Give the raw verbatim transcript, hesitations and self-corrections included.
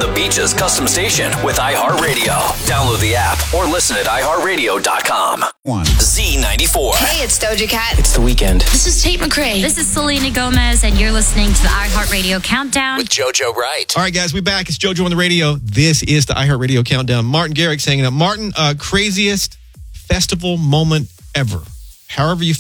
the Beaches custom station with iHeartRadio. Download the app or listen at i heart radio dot com. One. Z ninety-four. Hey, it's Doja Cat. It's the weekend. This is Tate McRae. This is Selena Gomez, and you're listening to the iHeartRadio Countdown. With JoJo Wright. All right, guys, we're back. It's JoJo on the radio. This is the iHeartRadio Countdown. Martin Garrix hanging up. Martin, uh, craziest festival moment ever. However you